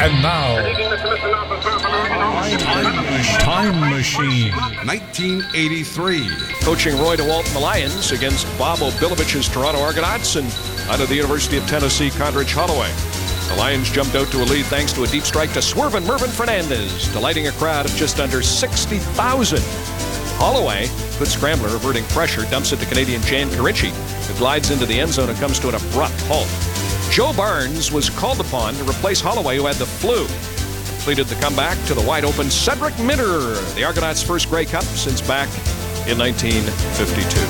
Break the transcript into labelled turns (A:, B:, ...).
A: And now, Time Machine.
B: 1983.
C: Coaching Roy DeWalt and the Lions against Bob O'Bilovich's Toronto Argonauts, and out of the University of Tennessee, Condredge Holloway. The Lions jumped out to a lead thanks to a deep strike to Swervin Mervin Fernandez, delighting a crowd of just under 60,000. Holloway, good scrambler, averting pressure, dumps it to Canadian Jan Carinci, who glides into the end zone and comes to an abrupt halt. Joe Barnes was called upon to replace Holloway, who had the flu. Completed the comeback to the wide-open Cedric Minter, the Argonauts' first Grey Cup since back in 1952.